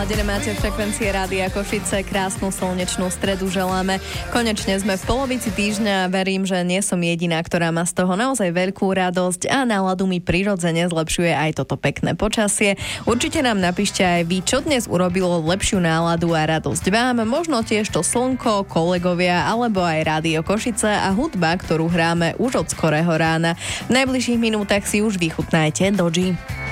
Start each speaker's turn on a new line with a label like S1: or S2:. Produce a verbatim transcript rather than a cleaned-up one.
S1: naladené máte frekvencie Rádia Košice, krásnu slnečnú stredu želáme. Konečne sme v polovici týždňa a verím, že nie som jediná, ktorá má z toho naozaj veľkú radosť a náladu mi prirodzene zlepšuje aj toto pekné počasie. Určite nám napíšte aj vy, čo dnes urobilo lepšiu náladu a radosť vám, možno tiež to slnko, kolegovia alebo aj Rádio Košice a hudba, ktorú hráme už od skorého rána. V najbližších minútach si už vychutnajte Dodgy.